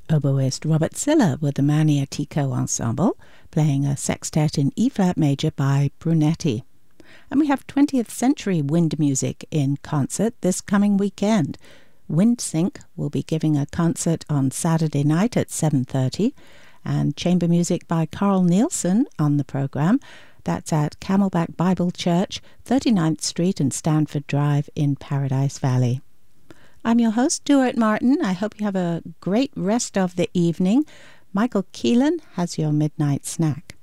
Oboist Robert Siller with the Maniatico Ensemble, playing a sextet in E-flat major by Brunetti. And we have 20th century wind music in concert this coming weekend. WindSync will be giving a concert on Saturday night at 7:30, and chamber music by Carl Nielsen on the program. That's at Camelback Bible Church, 39th Street and Stanford Drive in Paradise Valley. I'm your host, Stuart Martin. I hope you have a great rest of the evening. Michael Keelan has your midnight snack.